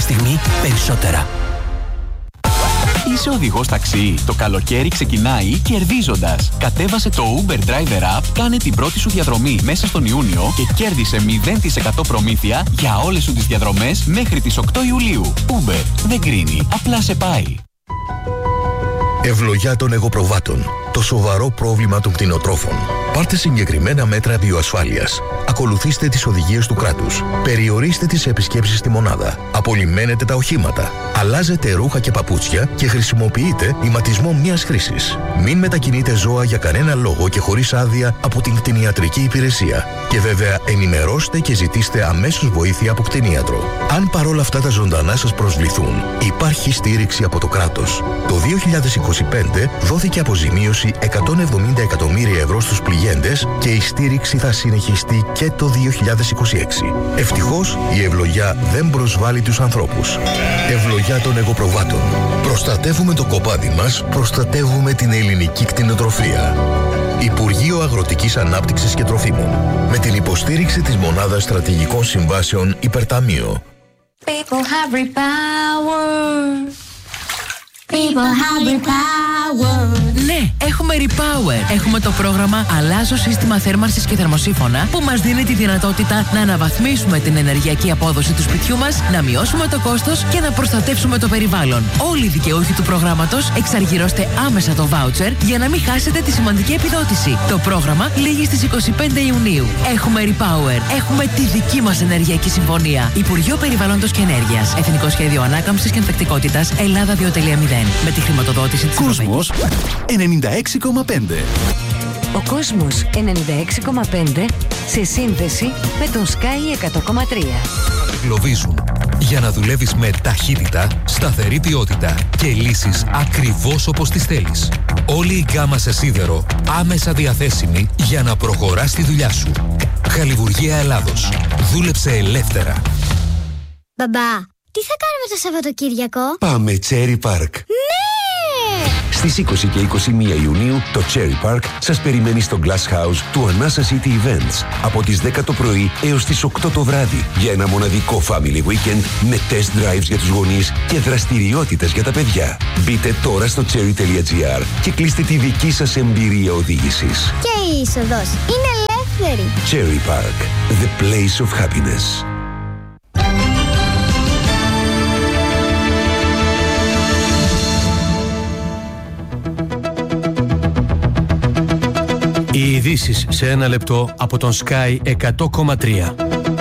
στιγμή περισσότερα. Είσαι οδηγός ταξί? Το καλοκαίρι ξεκινάει κερδίζοντας. Κατέβασε το Uber Driver App, κάνε την πρώτη σου διαδρομή μέσα στον Ιούνιο και κέρδισε 0% προμήθεια για όλες σου τις διαδρομές μέχρι τις 8 Ιουλίου. Uber δεν κρίνει, απλά σε πάει. Ευλογιά των εγωπροβάτων. Το σοβαρό πρόβλημα των κτηνοτρόφων. Πάρτε συγκεκριμένα μέτρα βιοασφάλειας. Ακολουθήστε τις οδηγίες του κράτους. Περιορίστε τις επισκέψεις στη μονάδα. Απολυμμένετε τα οχήματα. Αλλάζετε ρούχα και παπούτσια και χρησιμοποιείτε ηματισμό μιας χρήσης. Μην μετακινείτε ζώα για κανένα λόγο και χωρίς άδεια από την κτηνιατρική υπηρεσία. Και βέβαια ενημερώστε και ζητήστε αμέσως βοήθεια από κτηνίατρο. Αν παρόλα αυτά τα ζωντανά σας προσβληθούν, υπάρχει στήριξη από το κράτος. Το 2025 δόθηκε αποζημίωση 170 εκατομμύρια ευρώ στους πληγέντες και η στήριξη θα συνεχιστεί και το 2026. Ευτυχώς η ευλογιά δεν προσβάλλει τους ανθρώπους. Ευλογιά των εγωπροβάτων. Προστατεύουμε το κοπάδι μας, προστατεύουμε την ελληνική κτηνοτροφία. Υπουργείο Αγροτικής Ανάπτυξης και Τροφίμων. Με την υποστήριξη της Μονάδας Στρατηγικών Συμβάσεων Υπερταμείο. People have repower. People have repower. Ναι, έχουμε Repower. Έχουμε το πρόγραμμα Αλλάζω σύστημα θέρμανσης και θερμοσύφωνα που μας δίνει τη δυνατότητα να αναβαθμίσουμε την ενεργειακή απόδοση του σπιτιού μας, να μειώσουμε το κόστος και να προστατεύσουμε το περιβάλλον. Όλοι οι δικαιούχοι του προγράμματος εξαργυρώστε άμεσα το voucher για να μην χάσετε τη σημαντική επιδότηση. Το πρόγραμμα λήγει στις 25 Ιουνίου. Έχουμε Repower. Έχουμε τη δική μας ενεργειακή συμφωνία. Υπουργείο Περιβάλλοντος και Ενέργειας. Εθνικό Σχέδιο Ανάκαμψης και Ανθεκτικότητας Ελλάδα 2.0. Με τη χρηματοδότηση της Κόσμος 96,5. Ο Κόσμος 96,5 σε σύνδεση με τον Sky 100,3. Εγκλωβίζουν για να δουλεύεις με ταχύτητα, σταθερή ποιότητα και λύσεις ακριβώς όπως τις θέλεις. Όλη η γκάμα σε σίδερο άμεσα διαθέσιμη για να προχωράς τη δουλειά σου. Χαλιβουργία Ελλάδος. Δούλεψε ελεύθερα. Μπαμπά, τι θα κάνουμε το Σαββατοκύριακο? Πάμε Cherry Park. Ναι! Στις 20 και 21 Ιουνίου το Cherry Park σας περιμένει στο Glass House του Anasa City Events από τις 10 το πρωί έως τις 8 το βράδυ για ένα μοναδικό family weekend με test drives για τους γονείς και δραστηριότητες για τα παιδιά. Μπείτε τώρα στο cherry.gr και κλείστε τη δική σας εμπειρία οδήγησης. Και η είσοδος είναι ελεύθερη. Cherry Park, the place of happiness. Οι ειδήσεις σε ένα λεπτό από τον Sky 100,3.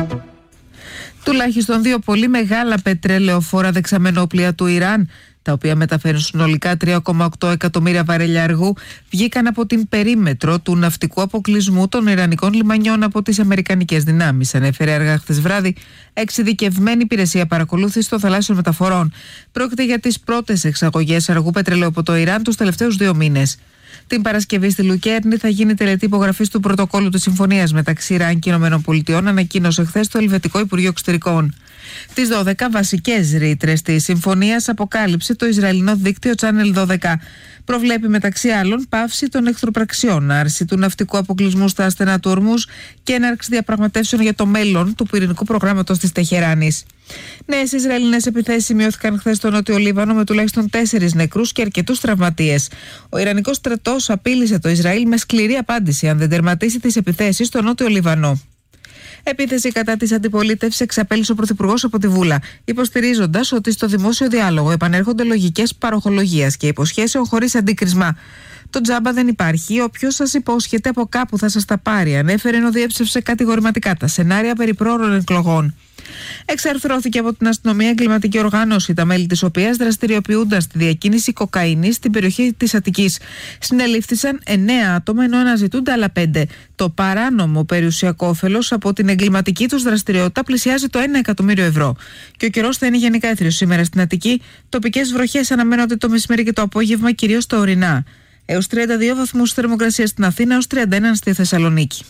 Τουλάχιστον 2 πολύ μεγάλα πετρέλαιοφόρα δεξαμενόπλια του Ιράν, τα οποία μεταφέρουν συνολικά 3,8 εκατομμύρια βαρέλια αργού, βγήκαν από την περίμετρο του ναυτικού αποκλεισμού των Ιρανικών λιμανιών από τις Αμερικανικές δυνάμεις, ανέφερε αργά χθες βράδυ εξειδικευμένη υπηρεσία παρακολούθησης των θαλάσσιων μεταφορών. Πρόκειται για τις πρώτες εξαγωγές αργού πετρελαίου από το Ιράν τους τελευταίους 2 μήνες. Την Παρασκευή στη Λουκέρνη θα γίνει τελετή υπογραφής του πρωτοκόλλου της συμφωνίας μεταξύ Ιράν και ΗΠΑ, ανακοίνωσε χθες το Ελβετικό Υπουργείο Εξωτερικών. Τις 12 βασικές ρήτρες της συμφωνίας αποκάλυψε το Ισραηλινό δίκτυο Channel 12. Προβλέπει μεταξύ άλλων πάυση των εχθροπραξιών, άρση του ναυτικού αποκλεισμού στα άστενα του Ορμούζ και έναρξη διαπραγματεύσεων για το μέλλον του πυρηνικού προγράμματος της Τεχεράνης. Νέες Ισραηλινές επιθέσεις σημειώθηκαν χθες στο Νότιο Λίβανο με τουλάχιστον 4 νεκρούς και αρκετούς τραυματίες. Ο Ιρανικός στρατός απείλησε το Ισραήλ με σκληρή απάντηση αν δεν τερματίσει τις επιθέσεις στο Νότιο Λίβανο. Επίθεση κατά της αντιπολίτευσης εξαπέλυσε ο Πρωθυπουργός από τη Βούλα, υποστηρίζοντας ότι στο δημόσιο διάλογο επανέρχονται λογικές παροχολογίας και υποσχέσεων χωρίς αντίκρισμα. Το τζάμπα δεν υπάρχει. Όποιος σας υπόσχεται από κάπου θα σας τα πάρει, ανέφερε, ενώ διέψευσε κατηγορηματικά τα σενάρια περί πρόωρων εκλογών. Εξαρθρώθηκε από την αστυνομία εγκληματική οργάνωση, τα μέλη της οποίας δραστηριοποιούνταν στη διακίνηση κοκαίνης στην περιοχή της Αττικής. Συνελήφθησαν 9 άτομα, ενώ αναζητούνται άλλα 5. Το παράνομο περιουσιακό όφελος από την εγκληματική τους δραστηριότητα πλησιάζει το 1 εκατομμύριο ευρώ. Και ο καιρός θα είναι γενικά έθριος σήμερα στην Αττική. Τοπικές βροχές αναμένονται το μεσημέρι και το απόγευμα, κυρίως στα ορεινά. Έως 32 βαθμούς θερμοκρασία στην Αθήνα, έως 31 στη Θεσσαλονίκη.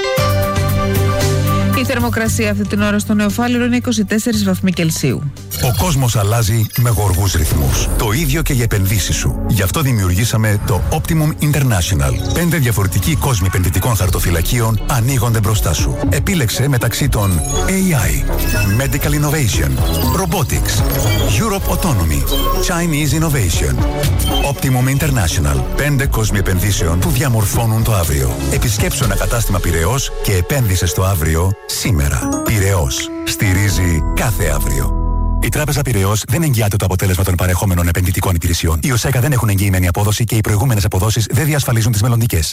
Η θερμοκρασία αυτή την ώρα στο Νεοφάλιρο είναι 24 βαθμοί Κελσίου. Ο κόσμος αλλάζει με γοργούς ρυθμούς. Το ίδιο και για επενδύσεις σου. Γι' αυτό δημιουργήσαμε το Optimum International. 5 διαφορετικοί κόσμοι επενδυτικών χαρτοφυλακίων ανοίγονται μπροστά σου. Επίλεξε μεταξύ των AI, Medical Innovation, Robotics, Europe Autonomy, Chinese Innovation. Optimum International. 5 κόσμοι επενδύσεων που διαμορφώνουν το αύριο. Επισκέψου ένα κατάστημα Πειραιώς και επένδυσε στο αύριο σήμερα. Πειραιώς. Στηρίζει κάθε αύριο. Η Τράπεζα Πειραιώς δεν εγγυάται το αποτέλεσμα των παρεχόμενων επενδυτικών υπηρεσιών. Οι ΟΣΕΚΑ δεν έχουν εγγυημένη απόδοση και οι προηγούμενες αποδόσεις δεν διασφαλίζουν τις μελλοντικές.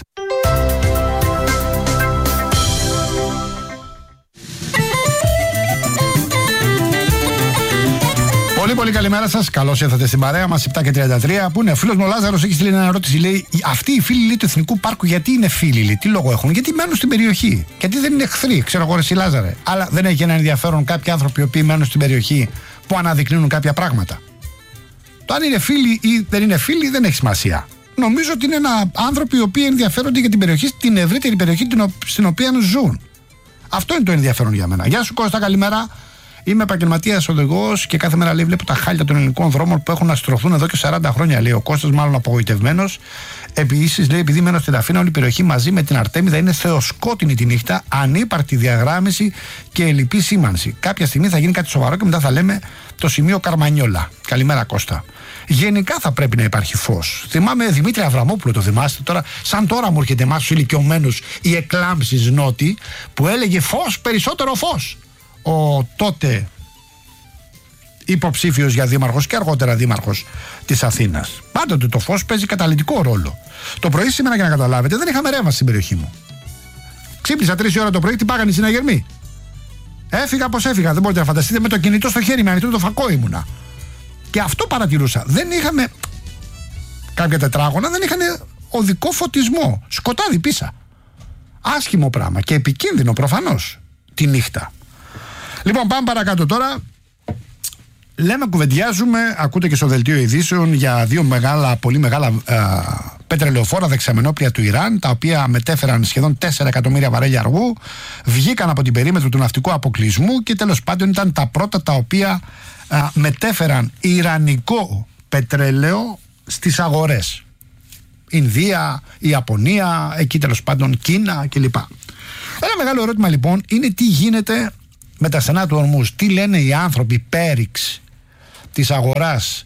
Πολύ καλημέρα σας. Καλώς ήρθατε στην παρέα μας, 7:33. Που είναι ο φίλος μου ο Λάζαρος, έχει στείλει μια ερώτηση. Λέει: αυτοί οι φίλοι, λέει, του Εθνικού Πάρκου, γιατί είναι φίλοι, λέει, τι λόγο έχουν? Γιατί μένουν στην περιοχή. Γιατί δεν είναι εχθροί, ξέρω εγώ, εσύ Λάζαρε. Αλλά δεν έχει ένα ενδιαφέρον κάποιοι άνθρωποι οι οποίοι μένουν στην περιοχή που αναδεικνύουν κάποια πράγματα. Το αν είναι φίλοι ή δεν είναι φίλοι δεν έχει σημασία. Νομίζω ότι είναι άνθρωποι οι οποίοι ενδιαφέρονται για την περιοχή, την ευρύτερη περιοχή στην οποία ζουν. Αυτό είναι το ενδιαφέρον για μένα. Γεια σου Κώστα, καλημέρα. Είμαι επαγγελματίας οδηγός και κάθε μέρα, λέει, βλέπω τα χάλια των ελληνικών δρόμων που έχουν να στρωθούν εδώ και 40 χρόνια, λέει ο Κώστας, μάλλον απογοητευμένος. Επίσης, λέει, επειδή μένω στην Αθήνα, όλη η περιοχή μαζί με την Αρτέμιδα είναι θεοσκότεινη τη νύχτα, ανύπαρκτη διαγράμμιση και ελλειπή σήμανση. Κάποια στιγμή θα γίνει κάτι σοβαρό και μετά θα λέμε το σημείο Καρμανιόλα. Καλημέρα Κώστα. Γενικά θα πρέπει να υπάρχει φως. Θυμάμαι Δημήτρη Αβραμόπουλο, το θυμάστε τώρα, σαν τώρα μου έρχεται εμάς τους ηλικιωμένους η εκλάμψης Νότη, που έλεγε φως, περισσότερο φως. Ο τότε υποψήφιος για δήμαρχος και αργότερα δήμαρχος της Αθήνας. Πάντοτε το φως παίζει καταλυτικό ρόλο. Το πρωί σήμερα, για να καταλάβετε, δεν είχαμε ρεύμα στην περιοχή μου. Ξύπνησα 3 ώρα το πρωί, τι πάγανε οι συναγερμοί. Έφυγα πως έφυγα, δεν μπορείτε να φανταστείτε, με το κινητό στο χέρι, με ανοιχτό το φακό ήμουνα. Και αυτό παρατηρούσα. Δεν είχαμε κάποια τετράγωνα, δεν είχαν οδικό φωτισμό. Σκοτάδι πίσα. Άσχημο πράγμα και επικίνδυνο προφανώς τη νύχτα. Λοιπόν, πάμε παρακάτω τώρα. Λέμε, κουβεντιάζουμε, ακούτε και στο δελτίο ειδήσεων, για 2 πολύ μεγάλα πετρελαιοφόρα δεξαμενόπλια του Ιράν, τα οποία μετέφεραν σχεδόν 4 εκατομμύρια βαρέλια αργού, βγήκαν από την περίμετρο του ναυτικού αποκλεισμού και τέλος πάντων ήταν τα πρώτα τα οποία μετέφεραν ιρανικό πετρέλαιο στις αγορές. Ινδία, Ιαπωνία, εκεί τέλος πάντων Κίνα κλπ. Ένα μεγάλο ερώτημα λοιπόν είναι τι γίνεται με τα στενά του Ορμούς. Τι λένε οι άνθρωποι πέριξ της αγοράς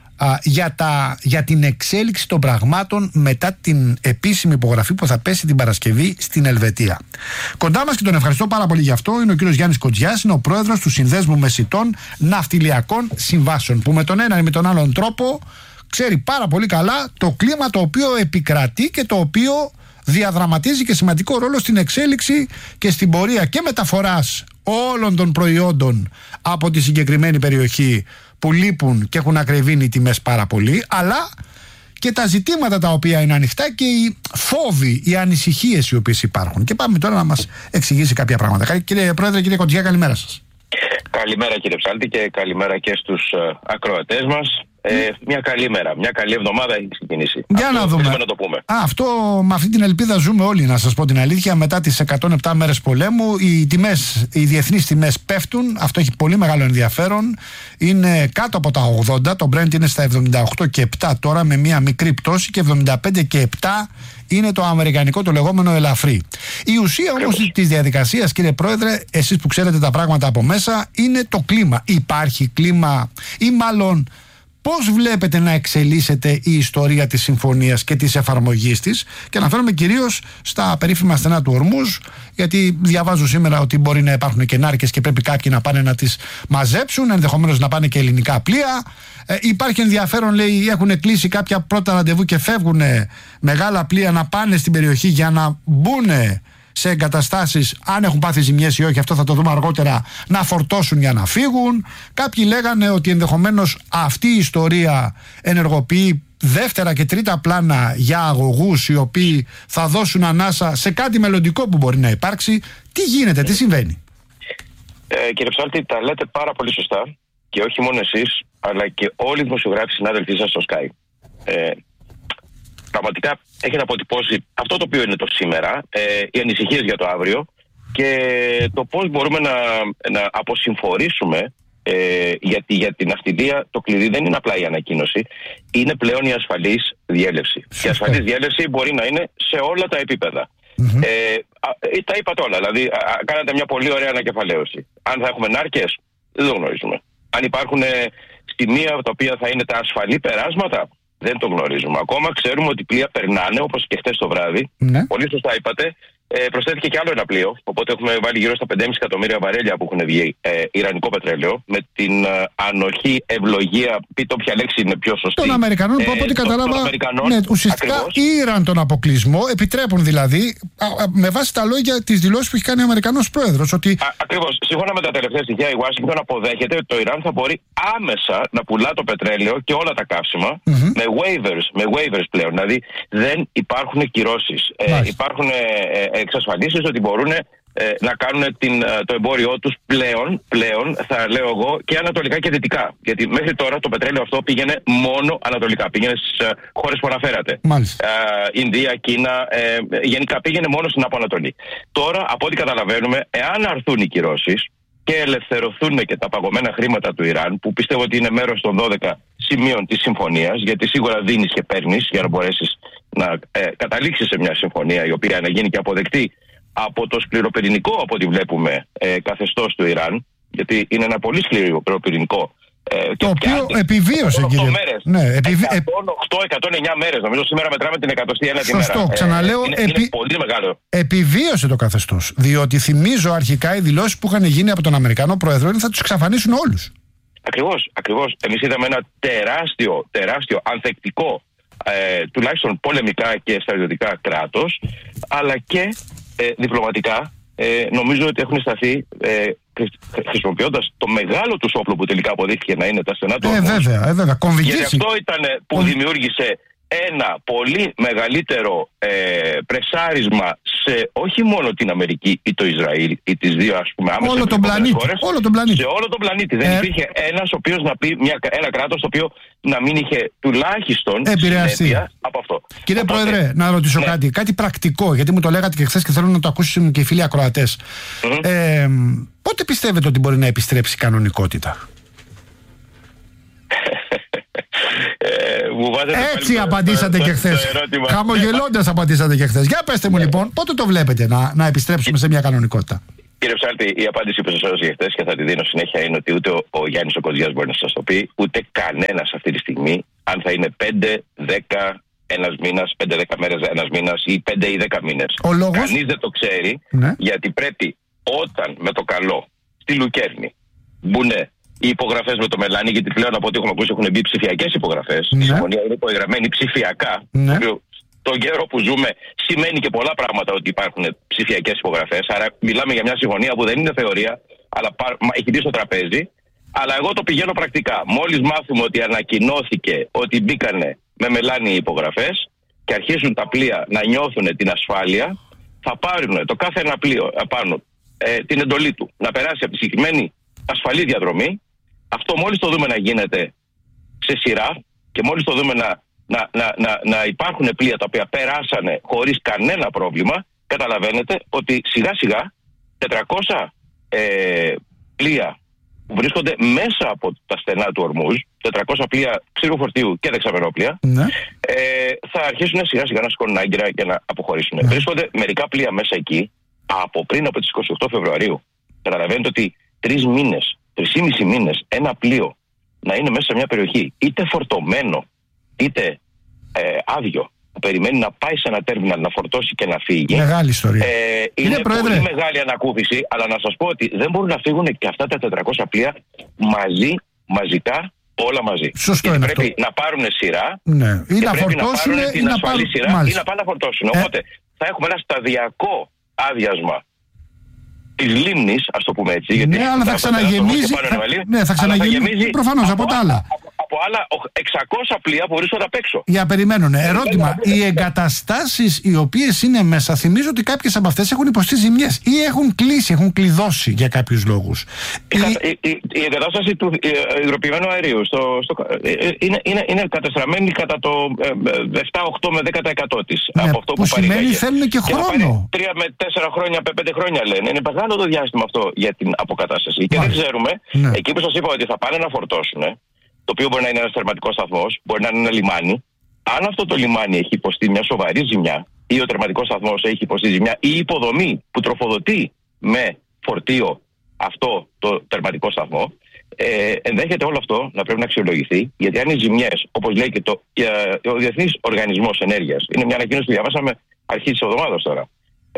για την εξέλιξη των πραγμάτων μετά την επίσημη υπογραφή που θα πέσει την Παρασκευή στην Ελβετία. Κοντά μας, και τον ευχαριστώ πάρα πολύ γι' αυτό, είναι ο κύριος Γιάννης Κοντζιάς, είναι ο πρόεδρος του Συνδέσμου Μεσιτών Ναυτιλιακών Συμβάσεων, που με τον έναν ή με τον άλλον τρόπο ξέρει πάρα πολύ καλά το κλίμα το οποίο επικρατεί και το οποίο διαδραματίζει και σημαντικό ρόλο στην εξέλιξη και στην πορεία και μεταφοράς όλων των προϊόντων από τη συγκεκριμένη περιοχή που λείπουν και έχουν ακριβήνει οι τιμές πάρα πολύ, αλλά και τα ζητήματα τα οποία είναι ανοιχτά και οι φόβοι, οι ανησυχίες οι οποίες υπάρχουν. Και πάμε τώρα να μας εξηγήσει κάποια πράγματα. Κύριε Πρόεδρε, κύριε Κοντζιά, καλημέρα σας. Καλημέρα κύριε Ψάλτη και καλημέρα και στους ακροατές μας. Μια καλή μέρα, μια καλή εβδομάδα έχει ξεκινήσει. Για να δούμε. Να το πούμε. Αυτό, με αυτή την ελπίδα ζούμε όλοι, να σας πω την αλήθεια. Μετά τις 107 μέρες πολέμου, οι διεθνείς τιμές πέφτουν. Αυτό έχει πολύ μεγάλο ενδιαφέρον. Είναι κάτω από τα 80. Το Brent είναι στα 78 και 7 τώρα, με μια μικρή πτώση, και 75 και 7 είναι το αμερικανικό, το λεγόμενο ελαφρύ. Η ουσία όμως της διαδικασίας, κύριε Πρόεδρε, εσείς που ξέρετε τα πράγματα από μέσα, είναι το κλίμα. Υπάρχει κλίμα, ή μάλλον πώς βλέπετε να εξελίσσεται η ιστορία της συμφωνίας και της εφαρμογής της? Και αναφέρομαι κυρίως στα περίφημα στενά του Ορμούζ, γιατί διαβάζω σήμερα ότι μπορεί να υπάρχουν και νάρκες και πρέπει κάποιοι να πάνε να τις μαζέψουν, ενδεχομένως να πάνε και ελληνικά πλοία. Υπάρχει ενδιαφέρον, λέει, έχουν κλείσει κάποια πρώτα ραντεβού και φεύγουν μεγάλα πλοία να πάνε στην περιοχή για να μπουν σε εγκαταστάσεις, αν έχουν πάθει ζημιές ή όχι, αυτό θα το δούμε αργότερα, να φορτώσουν για να φύγουν. Κάποιοι λέγανε ότι ενδεχομένως αυτή η ιστορία ενεργοποιεί δεύτερα και τρίτα πλάνα για αγωγούς οι οποίοι θα δώσουν ανάσα σε κάτι μελλοντικό που μπορεί να υπάρξει. Τι γίνεται, τι συμβαίνει? Κύριε Ψάλτη, τα λέτε πάρα πολύ σωστά, και όχι μόνο εσείς, αλλά και όλοι οι δημοσιογράφοι συνάδελφοί σας στο Sky. Πραγματικά έχετε αποτυπώσει αυτό το οποίο είναι το σήμερα, οι ανησυχίες για το αύριο και το πώς μπορούμε να αποσυμφορήσουμε Γιατί για την ναυτιλία το κλειδί δεν είναι απλά η ανακοίνωση, είναι πλέον η ασφαλής διέλευση. Και η ασφαλής διέλευση μπορεί να είναι σε όλα τα επίπεδα. Τα είπατε όλα. Δηλαδή, κάνατε μια πολύ ωραία ανακεφαλαίωση. Αν θα έχουμε νάρκες, δεν το γνωρίζουμε. Αν υπάρχουν σημεία τα οποία θα είναι τα ασφαλή περάσματα, δεν το γνωρίζουμε. Ακόμα ξέρουμε ότι πλοία περνάνε, όπως και χτες το βράδυ. Πολύ σωστά είπατε. Προσθέθηκε και άλλο ένα πλοίο. Οπότε έχουμε βάλει γύρω στα 5,5 εκατομμύρια βαρέλια που έχουν βγει ιρανικό πετρέλαιο. Με την ανοχή, ευλογία, πείτε όποια λέξη είναι πιο σωστή. Των Αμερικανών, που από ό,τι κατάλαβα. Ναι, ουσιαστικά ήραν τον αποκλεισμό, επιτρέπουν δηλαδή, με βάση τα λόγια της δηλώσης που έχει κάνει ο Αμερικανός πρόεδρος. Ότι... Ακριβώς. Σύμφωνα με τα τελευταία στοιχεία, η Ουάσιγκτον αποδέχεται ότι το Ιράν θα μπορεί άμεσα να πουλά το πετρέλαιο και όλα τα καύσιμα με waivers πλέον. Δηλαδή δεν υπάρχουν κυρώσεις. Υπάρχουν εξασφαλίσεις ότι μπορούν να κάνουν το εμπόριό τους πλέον, θα λέω εγώ, και ανατολικά και δυτικά. Γιατί μέχρι τώρα το πετρέλαιο αυτό πήγαινε μόνο ανατολικά. Πήγαινε στις χώρες που αναφέρατε. Ινδία, Κίνα, γενικά πήγαινε μόνο στην Αποανατολή. Τώρα, από ό,τι καταλαβαίνουμε, εάν αρθούν οι κυρώσεις και ελευθερωθούν και τα παγωμένα χρήματα του Ιράν, που πιστεύω ότι είναι μέρος των 12 σημείων της συμφωνίας, γιατί σίγουρα δίνεις και παίρνεις για να μπορέσεις να καταλήξεις σε μια συμφωνία η οποία να γίνει και αποδεκτή από το σκληροπυρηνικό, από ό,τι βλέπουμε, καθεστώς του Ιράν, γιατί είναι ένα πολύ σκληροπυρηνικό. Το οποίο επιβίωσε, κύριε. 108 μέρες. 108-109 μέρες. Νομίζω σήμερα μετράμε την 101η μέρα. Σωστό. Ξαναλέω, είναι πολύ μεγάλο. Επιβίωσε το καθεστώς. Διότι θυμίζω αρχικά οι δηλώσεις που είχαν γίνει από τον Αμερικανό πρόεδρο είναι θα τους εξαφανίσουν όλους. Ακριβώς. Εμείς είδαμε ένα τεράστιο ανθεκτικό, τουλάχιστον πολεμικά και στρατιωτικά κράτος, αλλά και διπλωματικά. Νομίζω ότι έχουν σταθεί χρησιμοποιώντας το μεγάλο τους όπλο που τελικά αποδείχθηκε να είναι τα στενά του ορμούς. Βέβαια. Γιατί αυτό ήταν που δημιούργησε ένα πολύ μεγαλύτερο πρεσάρισμα σε όχι μόνο την Αμερική ή το Ισραήλ ή τις δύο, ας πούμε, άμεσα χώρες, σε όλο τον πλανήτη. Δεν υπήρχε ένας ο οποίος να πει ένα κράτος το οποίο να μην είχε τουλάχιστον συνέπεια από αυτό. Κύριε Πρόεδρε, να ρωτήσω κάτι πρακτικό, γιατί μου το λέγατε και χθες και θέλω να το ακούσουν και οι φίλοι ακροατές. Πότε πιστεύετε ότι μπορεί να επιστρέψει η κανονικότητα? Έτσι απαντήσατε και χθες. Χαμογελώντας απαντήσατε και χθες. Για πέστε μου λοιπόν, πότε το βλέπετε να επιστρέψουμε σε μια κανονικότητα? Κύριε Ψάλτη, η απάντηση που σας έδωσα χθες και θα τη δίνω συνέχεια είναι ότι ούτε ο Γιάννης ο Κοντζιάς μπορεί να σας το πει, ούτε κανένας αυτή τη στιγμή, αν θα είναι 5-10 ένας μήνας, 5-10 μέρες ένας μήνας ή 5 ή 10 μήνες. Κανείς δεν το ξέρει, γιατί πρέπει όταν με το καλό στη Λουκέρνη μπουνε οι υπογραφές με το μελάνι, γιατί πλέον από ό,τι έχουμε ακούσει έχουν μπει ψηφιακές υπογραφές. Η συμφωνία είναι υπογραμμένη ψηφιακά. Τον καιρό που ζούμε σημαίνει και πολλά πράγματα ότι υπάρχουν ψηφιακές υπογραφές. Άρα μιλάμε για μια συμφωνία που δεν είναι θεωρία, αλλά έχει μπει στο τραπέζι. Αλλά εγώ το πηγαίνω πρακτικά. Μόλις μάθουμε ότι ανακοινώθηκε ότι μπήκανε με μελάνι οι υπογραφές και αρχίσουν τα πλοία να νιώθουν την ασφάλεια, θα πάρουν το κάθε ένα πλοίο απάνω την εντολή του να περάσει από τη συγκεκριμένη ασφαλή διαδρομή. Αυτό μόλις το δούμε να γίνεται σε σειρά και μόλις το δούμε να υπάρχουν πλοία τα οποία περάσανε χωρίς κανένα πρόβλημα, καταλαβαίνετε ότι σιγά σιγά 400 πλοία που βρίσκονται μέσα από τα στενά του Ορμούζ, 400 πλοία ξηρού φορτίου και δεξαμενόπλοια, θα αρχίσουν σιγά σιγά να σηκώνουν άγκυρα και να αποχωρήσουν. Βρίσκονται μερικά πλοία μέσα εκεί από πριν από τις 28 Φεβρουαρίου. Καταλαβαίνετε ότι 3 μήνες, 3,5 μήνες ένα πλοίο να είναι μέσα σε μια περιοχή είτε φορτωμένο είτε άδειο, που περιμένει να πάει σε ένα τέρμιναλ να φορτώσει και να φύγει. Μεγάλη ιστορία. Είναι πολύ μεγάλη ανακούφιση, αλλά να σας πω ότι δεν μπορούν να φύγουν και αυτά τα 400 πλοία μαζικά, όλα μαζί. Σωστό είναι πρέπει αυτό. να πάρουν σειρά, ή να φορτώσουν ή να πάρουν σειρά ή να πάνε να φορτώσουν. Οπότε θα έχουμε ένα σταδιακό άδειασμα της λίμνης, ας το πούμε έτσι. Γιατί αλλά θα ξαναγεμίζει. Θα ξαναγεμίζει προφανώς από τα άλλα. από άλλα 600 πλοία που βρίσκονται απ' έξω. Για περιμένουν. Ερώτημα. Οι εγκαταστάσεις οι οποίες είναι μέσα, θυμίζω ότι κάποιες από αυτές έχουν υποστεί ζημιές ή έχουν κλείσει, έχουν κλειδώσει για κάποιους λόγους. Η εγκατάσταση του υγροποιημένου αερίου είναι κατεστραμμένη κατά το 7-8 με 10% της από αυτό που παρήγαγε. Σημαίνει θέλουν και χρόνο. 3 με 4 χρόνια, 5 χρόνια λένε. Είναι μεγάλο το διάστημα αυτό για την αποκατάσταση. Και δεν ξέρουμε, εκεί που σας είπα ότι θα πάνε να φορτώσουν, το οποίο μπορεί να είναι ένας τερματικός σταθμός, μπορεί να είναι ένα λιμάνι. Αν αυτό το λιμάνι έχει υποστεί μια σοβαρή ζημιά, ή ο τερματικός σταθμός έχει υποστεί ζημιά, ή η υποδομή που τροφοδοτεί με φορτίο αυτό το τερματικό σταθμό, ενδέχεται όλο αυτό να πρέπει να αξιολογηθεί, γιατί αν οι ζημιές, όπως λέει και ο Διεθνής Οργανισμός Ενέργειας, είναι μια ανακοίνωση που διαβάσαμε αρχή της εβδομάδας τώρα,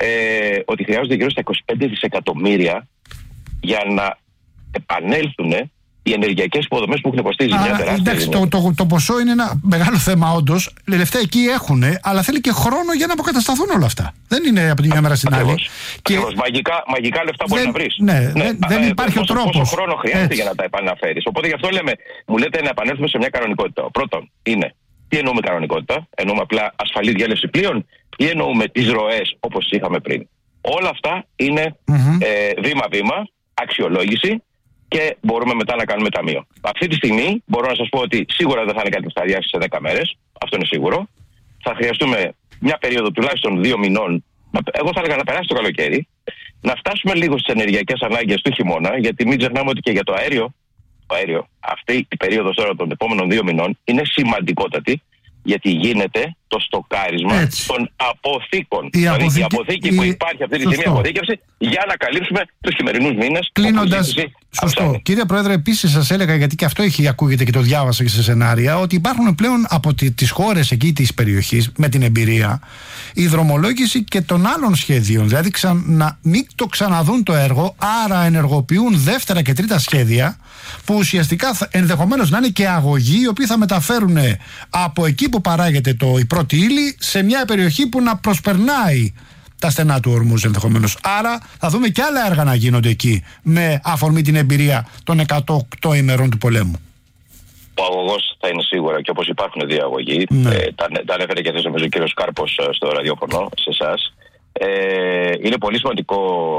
ότι χρειάζονται γύρω στα 25 δισεκατομμύρια για να επανέλθουν οι ενεργειακές υποδομές που έχουν υποστεί ζημιά τεράστια. Εντάξει, το ποσό είναι ένα μεγάλο θέμα, όντως. Λεφτά εκεί έχουν, αλλά θέλει και χρόνο για να αποκατασταθούν όλα αυτά. Δεν είναι από τη μια μέρα στην άλλη. Ακριβώς. Μαγικά λεφτά μπορεί να βρεις. Δεν υπάρχει ο τρόπος. Πόσο χρόνο χρειάζεται για να τα επαναφέρεις. Οπότε γι' αυτό λέμε, μου λέτε να επανέλθουμε σε μια κανονικότητα. Πρώτον, είναι τι εννοούμε κανονικότητα, εννοούμε απλά ασφαλή διέλευση πλοίων, ή εννοούμε τις ροές όπως είχαμε πριν. Όλα αυτά είναι βήμα-βήμα, αξιολόγηση. Και μπορούμε μετά να κάνουμε ταμείο. Αυτή τη στιγμή μπορώ να σας πω ότι σίγουρα δεν θα είναι κάτι που θα διάσει σε 10 μέρες. Αυτό είναι σίγουρο. Θα χρειαστούμε μια περίοδο τουλάχιστον 2 μηνών. Εγώ θα έλεγα να περάσει το καλοκαίρι. Να φτάσουμε λίγο στις ενεργειακές ανάγκες του χειμώνα. Γιατί μην ξεχνάμε ότι και για το αέριο αυτή η περίοδος τώρα των επόμενων 2 μηνών είναι σημαντικότατη. Γιατί γίνεται το στοκάρισμα των αποθήκων. Η αποθήκη που υπάρχει αυτή τη στιγμή, αποθήκευση, για να καλύψουμε τους χειμερινούς μήνες. Κλείνοντας, σωστό. Κύριε Πρόεδρε, επίσης σας έλεγα, γιατί και αυτό ακούγεται και το διάβασα και σε σενάρια, ότι υπάρχουν πλέον από τις χώρες εκεί της περιοχής, με την εμπειρία, η δρομολόγηση και των άλλων σχέδιων. Δηλαδή να μην το ξαναδούν το έργο, άρα ενεργοποιούν δεύτερα και τρίτα σχέδια, που ουσιαστικά ενδεχομένως να είναι και αγωγοί, οι οποίοι θα μεταφέρουν από εκεί που παράγεται η πρώτη ύλη σε μια περιοχή που να προσπερνάει τα στενά του Ορμούζ ενδεχομένως. Άρα θα δούμε και άλλα έργα να γίνονται εκεί, με αφορμή την εμπειρία των 108 ημερών του πολέμου. Ο αγωγός θα είναι σίγουρα, και όπως υπάρχουν δύο αγωγοί, τα ανέφερε και ο κύριος Κάρπος στο ραδιόφωνο, σε εσάς. Είναι πολύ σημαντικό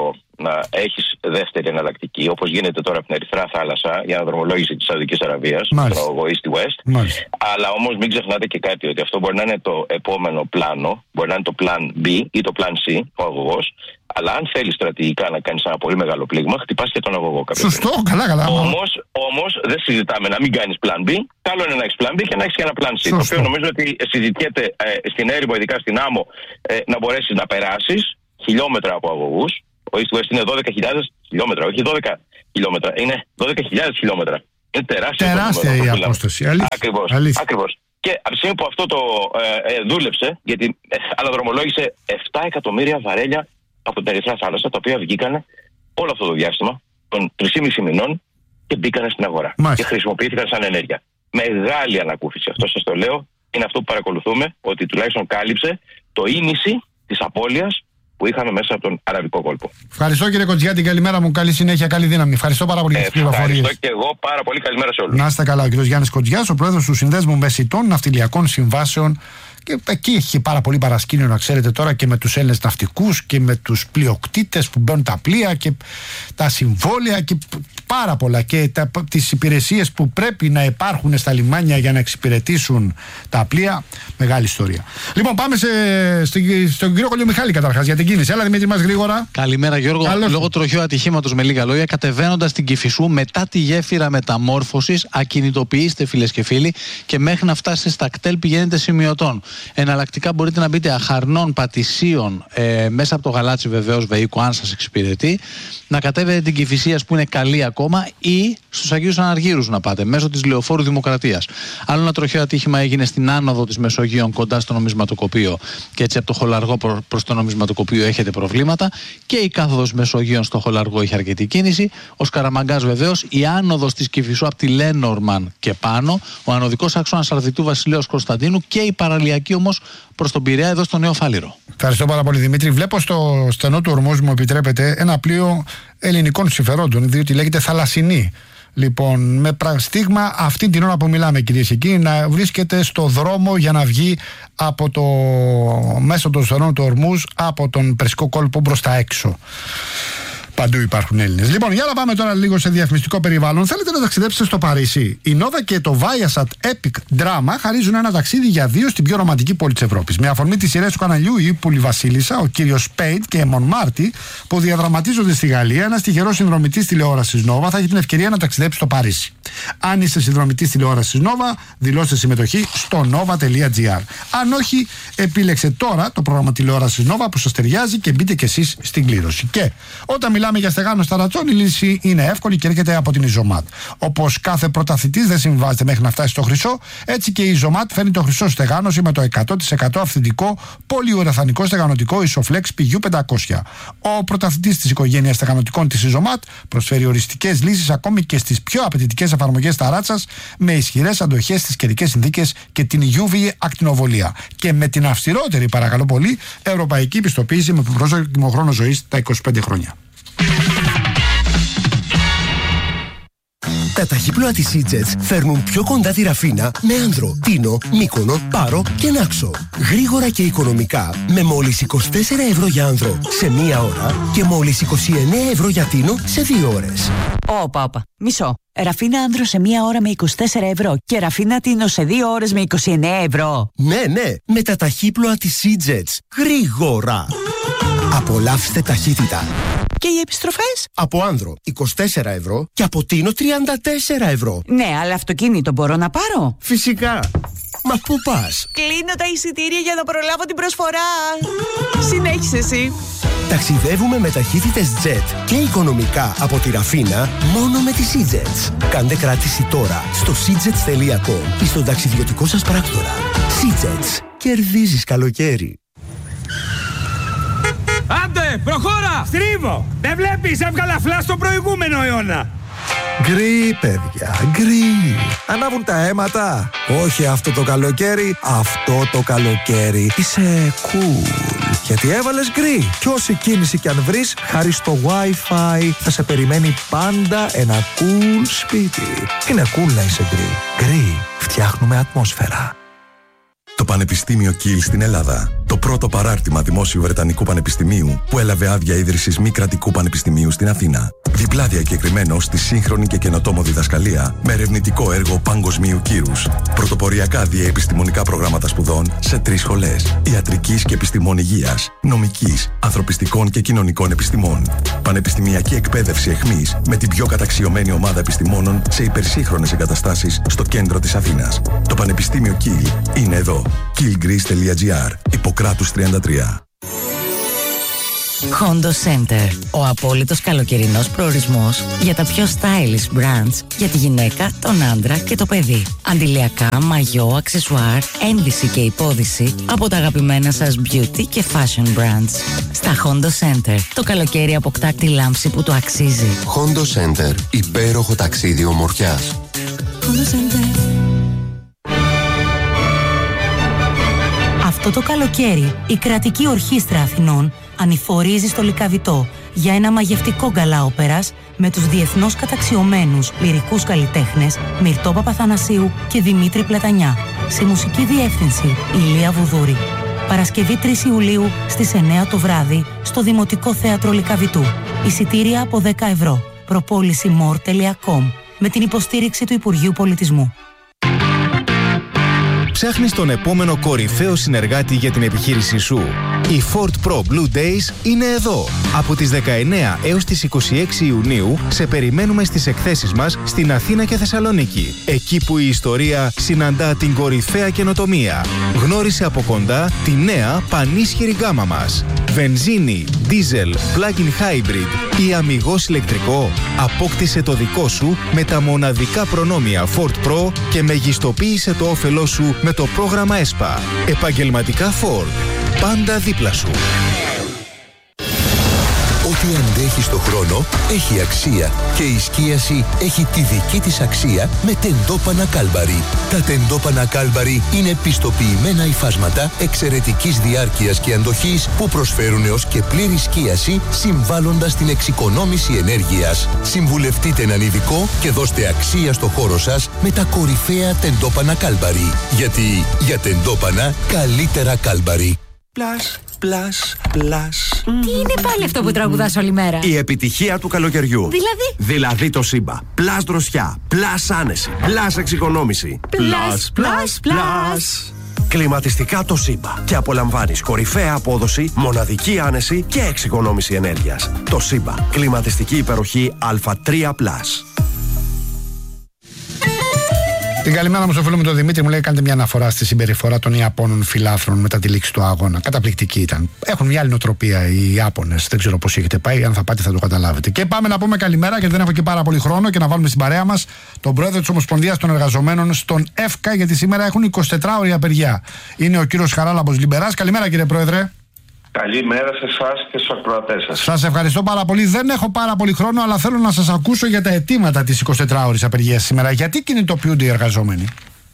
να έχεις δεύτερη εναλλακτική, όπως γίνεται τώρα από την Ερυθρά Θάλασσα για αναδρομολόγηση της Σαουδικής Αραβίας, τον αγωγό East West. Αλλά όμως μην ξεχνάτε και κάτι, ότι αυτό μπορεί να είναι το επόμενο πλάνο, μπορεί να είναι το Plan B ή το Plan C, ο αγωγός. Αλλά αν θέλεις στρατηγικά να κάνεις ένα πολύ μεγάλο πλήγμα, χτυπάς και τον αγωγό κάποια στιγμή. Σωστό, καλά. Όμως δεν συζητάμε να μην κάνεις Plan B. Καλό είναι να έχεις Plan B και να έχεις και ένα Plan C. Σωστό. Το οποίο νομίζω ότι συζητιέται στην έρημο, ειδικά στην άμμο, να μπορέσεις να περάσεις χιλιόμετρα από αγωγούς. Ο East West είναι 12.000 χιλιόμετρα, όχι 12 χιλιόμετρα, είναι 12.000 χιλιόμετρα. Είναι τεράστια η απόσταση. Ακριβώς. Και από τη στιγμή που αυτό το δούλεψε, γιατί αναδρομολόγησε 7 εκατομμύρια βαρέλια από την Ερυθρά Θάλασσα, τα οποία βγήκαν όλο αυτό το διάστημα των 3,5 μηνών και μπήκαν στην αγορά. Και χρησιμοποιήθηκαν σαν ενέργεια. Μεγάλη ανακούφιση. Αυτό σας το λέω. Είναι αυτό που παρακολουθούμε, ότι τουλάχιστον κάλυψε το ίμιση της απώλειας που είχαμε μέσα από τον Αραβικό κόλπο. Ευχαριστώ κύριε Κοντζιά, την καλημέρα μου. Καλή συνέχεια, καλή δύναμη. Ευχαριστώ πάρα πολύ για τις πληροφορίες. Ευχαριστώ και εγώ πάρα πολύ. Καλημέρα σε όλους. Να είστε καλά. Ο κύριος Γιάννης Κοντζιάς, ο πρόεδρος του Συνδέσμου Μεσητών Ναυτιλιακών Συμβάσεων. Και εκεί έχει πάρα πολύ παρασκήνιο, να ξέρετε τώρα, και με τους Έλληνες ναυτικούς και με τους πλειοκτήτες που μπαίνουν τα πλοία και τα συμβόλαια και πάρα πολλά, και τις υπηρεσίες που πρέπει να υπάρχουν στα λιμάνια για να εξυπηρετήσουν τα πλοία. Μεγάλη ιστορία. Λοιπόν, πάμε στον κύριο Κολιομιχάλη καταρχάς για την κίνηση. Έλα Δημήτρη μας γρήγορα. Καλημέρα Γιώργο. Λόγω τροχαίου ατυχήματος, με λίγα λόγια, κατεβαίνοντας την Κηφισού μετά τη γέφυρα μεταμόρφωσης, ακινητοποιήστε φίλες και φίλοι, και μέχρι να φτάσετε στα κτέλ πηγαίνετε σημειωτών. Εναλλακτικά μπορείτε να μπείτε Αχαρνών, Πατησίων, μέσα από το Γαλάτσι βεβαίως Βεϊκό, αν σας εξυπηρετεί, να κατέβετε την Κηφισίας που είναι καλή ακόμα, ή στους Αγίους Αναργύρους να πάτε μέσω της Λεωφόρου Δημοκρατίας. Άλλο ένα τροχαίο ατύχημα έγινε στην άνοδο της Μεσογείων κοντά στο νομισματοκοπείο, και έτσι από το Χολαργό προς το νομισματοκοπείο έχετε προβλήματα, και η κάθοδος Μεσογείων στο Χολαργό είχε αρκετή κίνηση. Ο Σκαραμαγκάς βεβαίως, η άνοδος της Κηφισού από τη Λένορμαν και πάνω, ο ανωδικός άξονας Αρδιτού Βασιλέως Κωνσταντίνου, και η παραλιακή όμως προς τον Πειραιά εδώ στο Νέο Φάληρο. Ευχαριστώ πάρα πολύ Δημήτρη. Βλέπω στο στενό του Ορμούζ, μου επιτρέπετε, ένα πλοίο ελληνικών συμφερόντων, διότι λέγεται Θαλασσινή. Λοιπόν, με στίγμα αυτή την ώρα που μιλάμε, κυρίες και κύριοι, να βρίσκεται στο δρόμο για να βγει από το μέσω των στερών του Ορμούζ, από τον Περσικό κόλπο μπροστά έξω. Παντού υπάρχουν Έλληνες. Λοιπόν, για να πάμε τώρα λίγο σε διαφημιστικό περιβάλλον. Θέλετε να ταξιδέψετε στο Παρίσι? Η Nova και το Viasat Epic Drama χαρίζουν ένα ταξίδι για δύο στην πιο ρομαντική πόλη της Ευρώπης. Με αφορμή τις σειρές του καναλιού Η Ύπουλη Βασίλισσα, ο κύριος Σπέιντ και Εμον Μάρτι, που διαδραματίζονται στη Γαλλία, ένας τυχερός συνδρομητής τηλεόρασης Nova θα έχει την ευκαιρία να ταξιδέψει στο Παρίσι. Αν είστε συνδρομητής τηλεόρασης Nova, δηλώστε συμμετοχή στο nova.gr. Αν όχι, επίλεξε τώρα το πρόγραμμα τηλεόρασης Nova που σας ταιριάζει και μπείτε κι εσείς στην κλήρωση. Και όταν μιλάμε για στεγάνωση στα ρατσών, η λύση είναι εύκολη και έρχεται από την Ιζωμάτ. Όπως κάθε πρωταθλητής δεν συμβάζεται μέχρι να φτάσει στο χρυσό, έτσι και η Ιζωμάτ φέρνει το χρυσό στεγάνωση με το 100% αυθεντικό πολυουρεθανικό στεγανοτικό Isoflex PU500. Ο πρωταθλητής της οικογένειας στεγανοτικών της Ιζωμάτ προσφέρει οριστικές λύσεις ακόμη και στις πιο απαιτητικές εφαρμογές ταράτσας, με ισχυρές αντοχές στις καιρικές συνθήκες και την UV ακτινοβολία. Και με την αυστηρότερη, παρακαλώ πολύ, ευρωπαϊκή πιστοποίηση με προσδόκιμο χρόνο ζωής τα 25 χρόνια. Τα ταχύπλοα της Seajets φέρνουν πιο κοντά τη Ραφίνα με Άνδρο, Τίνο, Μύκονο, Πάρο και Νάξο. Γρήγορα και οικονομικά με μόλις 24 ευρώ για Άνδρο σε 1 ώρα και μόλις 29 ευρώ για Τίνο σε 2 ώρες. Όπα, μισό. Ραφίνα Άνδρο σε 1 ώρα με 24 ευρώ και Ραφίνα Τίνο σε 2 ώρες με 29 ευρώ. Ναι, με τα ταχύπλοα της Seajets. Γρήγορα. Απολαύστε ταχύτητα. Και οι επιστροφές? Από Άνδρο 24 ευρώ και από Τίνο 34 ευρώ. Ναι, αλλά αυτοκίνητο μπορώ να πάρω? Φυσικά. Μα πού πας? Κλείνω τα εισιτήρια για να προλάβω την προσφορά. Συνέχισε εσύ. Ταξιδεύουμε με ταχύτητες jet και οικονομικά από τη Ραφίνα μόνο με τη Seajets. Κάντε κράτηση τώρα στο seajets.com ή στον ταξιδιωτικό σας πράκτορα. Seajets. Κερδίζεις καλοκαίρι. Άντε, προχώρα! Στρίβω! Δεν βλέπεις, έβγαλα φλα στον προηγούμενο αιώνα. Γκρι, παιδιά, γκρι. Ανάβουν τα αίματα. Όχι αυτό το καλοκαίρι, αυτό το καλοκαίρι. Είσαι cool. Γιατί έβαλες γκρι. Κι όση κίνηση κι αν βρεις, χάρη στο Wi-Fi θα σε περιμένει πάντα ένα cool σπίτι. Είναι cool να είσαι γκρι. Γκρι, φτιάχνουμε ατμόσφαιρα. Το Πανεπιστήμιο Κιλ στην Ελλάδα. Το πρώτο παράρτημα Δημόσιου Βρετανικού Πανεπιστημίου που έλαβε άδεια ίδρυσης μη κρατικού πανεπιστημίου στην Αθήνα. Διπλά διακεκριμένο στη σύγχρονη και καινοτόμο διδασκαλία με ερευνητικό έργο παγκοσμίου κύρους. Πρωτοποριακά διαεπιστημονικά προγράμματα σπουδών σε 3 σχολές. Ιατρικής και επιστημών υγείας, νομικής, ανθρωπιστικών και κοινωνικών επιστημών. Πανεπιστημιακή εκπαίδευση εχμής με την πιο καταξιωμένη ομάδα επιστημόνων σε υπερσύγχρονες εγκαταστάσεις στο κέντρο της Αθήνας. Το Πανεπιστήμιο Κιλ είναι εδώ. killgreece.gr. Ιπποκράτους 33. Hondo Center. Ο απόλυτος καλοκαιρινός προορισμός για τα πιο stylish brands για τη γυναίκα, τον άντρα και το παιδί. Αντιλιακά, μαγιό, αξεσουάρ, ένδυση και υπόδυση από τα αγαπημένα σας beauty και fashion brands. Στα Hondo Center το καλοκαίρι αποκτά τη λάμψη που του αξίζει. Hondo Center. Υπέροχο ταξίδι ομορφιάς. Hondo Center. Αυτό το καλοκαίρι η Κρατική Ορχήστρα Αθηνών ανηφορίζει στο Λυκαβητό για ένα μαγευτικό γκαλά όπερας με τους διεθνώς καταξιωμένους λυρικούς καλλιτέχνες Μυρτώ Παπαθανασίου και Δημήτρη Πλατανιά. Σε μουσική διεύθυνση Ηλία Βουδούρη. Παρασκευή 3 Ιουλίου στις 9 το βράδυ στο Δημοτικό Θέατρο Λυκαβητού. Εισιτήρια από 10 ευρώ. Προπόληση more.com με την υποστήριξη του Υπουργείου Πολιτισμού. Ψάχνεις τον επόμενο κορυφαίο συνεργάτη για την επιχείρησή σου. Οι Ford Pro Blue Days είναι εδώ. Από τις 19 έως τις 26 Ιουνίου σε περιμένουμε στις εκθέσεις μας στην Αθήνα και Θεσσαλονίκη. Εκεί που η ιστορία συναντά την κορυφαία καινοτομία. Γνώρισε από κοντά τη νέα πανίσχυρη γκάμα μας. Βενζίνη, diesel, plug-in hybrid ή αμιγώς ηλεκτρικό. Απόκτησε το δικό σου με τα μοναδικά προνόμια Ford Pro και μεγιστοποίησε το όφελό σου με το πρόγραμμα ΕΣΠΑ. Επαγγελματικά Ford. Πάντα δίπλα σου. Ό,τι αντέχει στο χρόνο έχει αξία και η σκίαση έχει τη δική της αξία με τεντόπανα Κάλμπαρι. Τα τεντόπανα Κάλμπαρι είναι πιστοποιημένα υφάσματα εξαιρετικής διάρκειας και αντοχής που προσφέρουν έως και πλήρη σκίαση, συμβάλλοντας στην εξοικονόμηση ενέργειας. Συμβουλευτείτε έναν ειδικό και δώστε αξία στο χώρο σας με τα κορυφαία τεντόπανα Κάλμπαρι. Γιατί για τεντόπανα καλύτερα Κάλμπαρι. Πλάς, πλάς, πλάς. Τι είναι πάλι αυτό που τραγουδάς όλη μέρα? Η επιτυχία του καλοκαιριού. Δηλαδή το Σύμπα. Πλάς δροσιά, πλάς άνεση, πλάς εξοικονόμηση. Πλάς, πλάς, πλάς. Κλιματιστικά το Σύμπα. Και απολαμβάνεις κορυφαία απόδοση, μοναδική άνεση και εξοικονόμηση ενέργειας. Το Σύμπα. Κλιματιστική υπεροχή Α3+. Την καλημέρα μου στο φίλο μου τον Δημήτρη, μου λέει: κάντε μια αναφορά στη συμπεριφορά των Ιαπώνων φιλάθλων μετά τη λήξη του αγώνα. Καταπληκτική ήταν. Έχουν μια άλλη νοοτροπία οι Ιάπωνες. Δεν ξέρω πώς έχετε πάει. Αν θα πάτε, θα το καταλάβετε. Και πάμε να πούμε καλημέρα, γιατί δεν έχω και πάρα πολύ χρόνο, και να βάλουμε στην παρέα μας τον πρόεδρο της Ομοσπονδίας των Εργαζομένων στον ΕΦΚΑ, γιατί σήμερα έχουν 24ωρη απεργία. Είναι ο κύριος Χαράλαμπος Λιμπεράς. Καλημέρα, κύριε πρόεδρε. Καλημέρα σε εσάς και στους ακροατές σας. Σας ευχαριστώ πάρα πολύ. Δεν έχω πάρα πολύ χρόνο, αλλά θέλω να σας ακούσω για τα αιτήματα της 24ωρης απεργίας σήμερα. Γιατί κινητοποιούνται οι εργαζόμενοι?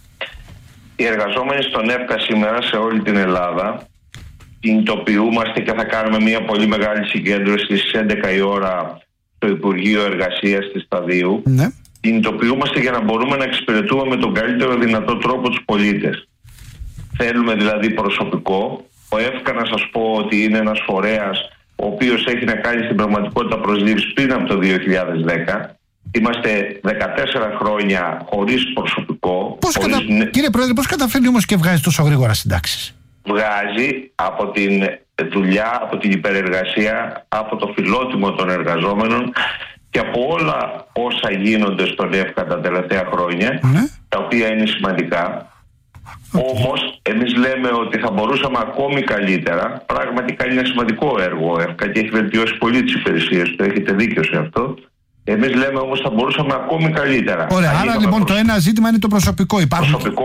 Οι εργαζόμενοι στον ΕΦΚΑ σήμερα σε όλη την Ελλάδα κινητοποιούμαστε και θα κάνουμε μια πολύ μεγάλη συγκέντρωση στις 11 η ώρα στο Υπουργείο Εργασίας της Σταδίου. Ναι. Κινητοποιούμαστε για να μπορούμε να εξυπηρετούμε με τον καλύτερο δυνατό τρόπο τους πολίτες. Θέλουμε δηλαδή προσωπικό. Ο ΕΦΚΑ, να σας πω ότι είναι ένας φορέας ο οποίος έχει να κάνει στην πραγματικότητα προσλήψεις πριν από το 2010. Είμαστε 14 χρόνια χωρίς προσωπικό. Κύριε Πρόεδρε, πώς καταφέρνει όμως και βγάζει τόσο γρήγορα συντάξεις? Βγάζει από την δουλειά, από την υπερεργασία, από το φιλότιμο των εργαζόμενων και από όλα όσα γίνονται στον ΕΦΚΑ τα τελευταία χρόνια, τα οποία είναι σημαντικά. Όμως, εμείς λέμε ότι θα μπορούσαμε ακόμη καλύτερα. Πραγματικά είναι ένα σημαντικό έργο ο ΕΦΚΑ και έχει βελτιώσει πολύ τις υπηρεσίες του. Έχετε δίκιο σε αυτό. Εμείς λέμε όμως θα μπορούσαμε ακόμη καλύτερα. Ωραία, άρα λοιπόν το ένα ζήτημα είναι το προσωπικό. Προσωπικό,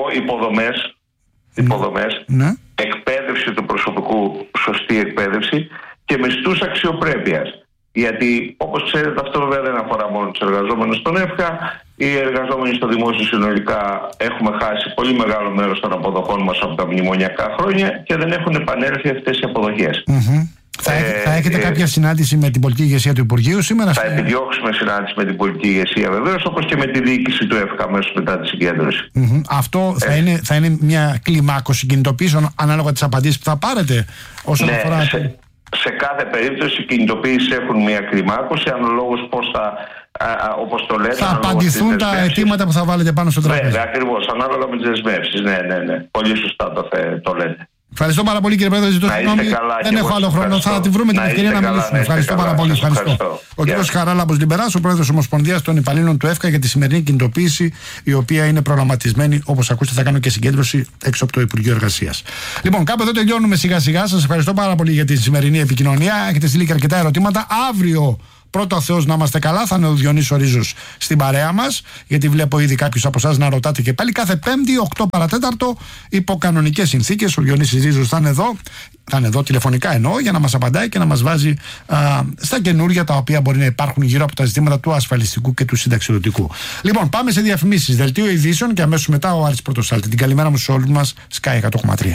υποδομές, εκπαίδευση του προσωπικού, σωστή εκπαίδευση και μισθούς αξιοπρέπειας. Γιατί όπως ξέρετε αυτό βέβαια δεν αφορά μόνο τους εργαζόμενους στον ΕΦΚΑ. Οι εργαζόμενοι στο δημόσιο συνολικά έχουμε χάσει πολύ μεγάλο μέρος των αποδοχών μας από τα μνημονιακά χρόνια και δεν έχουν επανέλθει αυτές οι αποδοχές. Θα έχετε κάποια συνάντηση με την πολιτική ηγεσία του Υπουργείου σήμερα? Θα επιδιώξουμε συνάντηση με την πολιτική ηγεσία βεβαίως, όπως και με τη διοίκηση του ΕΦΚΑ αμέσως μετά τη συγκέντρωση. Αυτό θα είναι μια κλιμάκωση κινητοποίησεων ανάλογα τις απαντήσεις που θα πάρετε όσον αφορά... Σε κάθε περίπτωση οι κινητοποίησεις έχουν μια κλιμάκωση, αναλόγως πώς θα, όπως το λέτε, θα απαντηθούν τα αιτήματα που θα βάλετε πάνω στο τραπέζι. Βέβαια, ακριβώς, ανάλογα με τις δεσμεύσεις. Ναι. Πολύ σωστά το λέτε. Ευχαριστώ πάρα πολύ, κύριε Πρόεδρε. Ζητώ συγγνώμη. Δεν έχω άλλο χρόνο. Θα τη βρούμε την ευκαιρία να μιλήσουμε. Ευχαριστώ πάρα πολύ. Ο κύριος Χαράλαμπος Λιμπεράς, ο πρόεδρος της Ομοσπονδίας των Υπαλλήλων του ΕΦΚΑ, για τη σημερινή κινητοποίηση, η οποία είναι προγραμματισμένη. Όπως ακούσατε, θα κάνω και συγκέντρωση έξω από το Υπουργείο Εργασίας. Λοιπόν, κάπου εδώ τελειώνουμε σιγά-σιγά. Σας ευχαριστώ πάρα πολύ για τη σημερινή επικοινωνία. Έχετε στείλει και αρκετά ερωτήματα. Αύριο, πρώτο Θεός να είμαστε καλά, θα είναι ο Διονύσης Ρίζος στην παρέα μας, γιατί βλέπω ήδη κάποιους από εσάς να ρωτάτε και πάλι. Κάθε Πέμπτη, 8 παρατέταρτο, υπό κανονικές συνθήκες, ο Διονύσης Ρίζος θα είναι εδώ τηλεφωνικά εννοώ, για να μας απαντάει και να μας βάζει στα καινούργια τα οποία μπορεί να υπάρχουν γύρω από τα ζητήματα του ασφαλιστικού και του συνταξιδοτικού. Λοιπόν, πάμε σε διαφημίσεις, δελτίο ειδήσεων και αμέσως μετά ο Άρης Πρωτοσάλτη. Την καλημέρα μου σε όλους μας, Sky 100,3.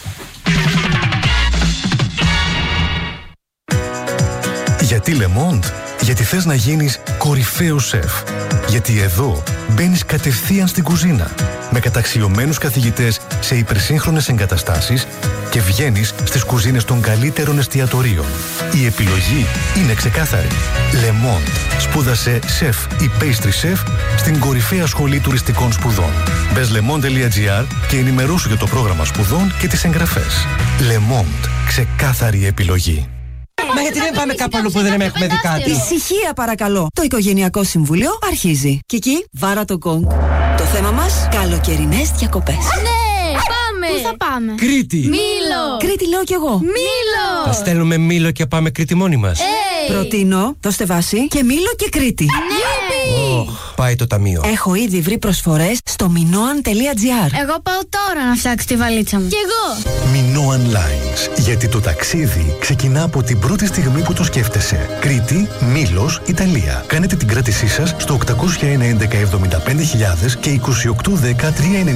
Γιατί Le Monde? Γιατί θες να γίνεις κορυφαίος σεφ. Γιατί εδώ μπαίνεις κατευθείαν στην κουζίνα με καταξιωμένους καθηγητές σε υπερσύγχρονες εγκαταστάσεις και βγαίνεις στις κουζίνες των καλύτερων εστιατορίων. Η επιλογή είναι ξεκάθαρη. Le Monde. Σπούδασε σεφ ή pastry chef στην κορυφαία σχολή τουριστικών σπουδών. Μπες lemonde.gr και ενημερώσου για το πρόγραμμα σπουδών και τις εγγραφές. Le Monde. Ξεκάθαρη επιλογή. Μα γιατί δεν πάμε κάπου αλλού που δεν έχουμε δει κάτι? Ησυχία παρακαλώ. Το Οικογενειακό Συμβούλιο αρχίζει. Και εκεί βάρα το γκονγκ. Το θέμα μας, καλοκαιρινές διακοπές. Ναι, πάμε! Πού θα πάμε? Κρήτη! Μήλο! Κρήτη λέω κι εγώ. Μήλο! Θα στέλνουμε Μήλο και πάμε Κρήτη μόνοι μας. Προτείνω το Στεβάσι και Μήλο και Κρήτη. Ναι! Πάει το ταμείο. Έχω ήδη βρει προσφορές στο minoan.gr. Εγώ πάω τώρα να φτιάξω τη βαλίτσα μου. Κι εγώ. Minoan Lines. Γιατί το ταξίδι ξεκινά από την πρώτη στιγμή που το σκέφτεσαι. Κρήτη, Μήλος, Ιταλία. Κάνετε την κράτησή σας στο 801 11 75.000 και 2810 399